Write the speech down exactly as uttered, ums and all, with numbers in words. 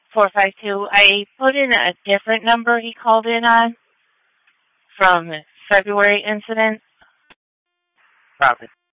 four five two. I put in a different number he called in on from February incident. Copy.